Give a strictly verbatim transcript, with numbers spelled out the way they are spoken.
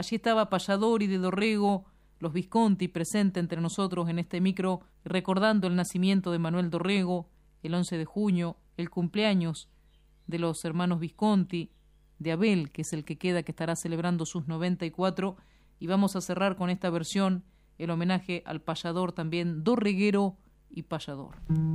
Allí estaba Payador y de Dorrego, los Visconti, presente entre nosotros en este micro, recordando el nacimiento de Manuel Dorrego, el once de junio, el cumpleaños de los hermanos Visconti, de Abel, que es el que queda, que estará celebrando sus noventa y cuatro, y vamos a cerrar con esta versión, el homenaje al payador también, dorreguero y payador.